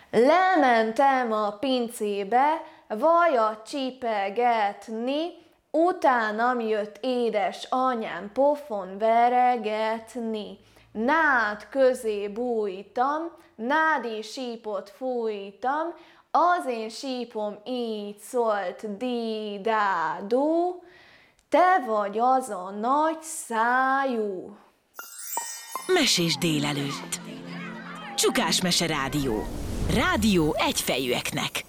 Lementem a pincébe vajat csipegetni, utánam jött édesanyám pofon veregetni. Nád közé bújtam, nádi sípot fújtam, az én sípom így szólt, di-dá-dú, te vagy az a nagy szájú. Mesés délelőtt. Csukás Mese Rádió. Rádió egyfejűeknek.